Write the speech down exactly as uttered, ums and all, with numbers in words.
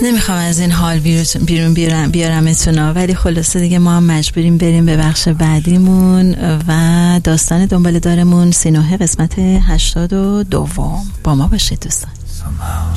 نمیخوام از این حال بیرون بیارم بیارمتونا، ولی خلاصه دیگه ما هم مجبوریم بریم به بخش بعدیمون و داستان دنباله دارمون سینوه قسمت هشتاد و دوم. با ما باشید دوستان.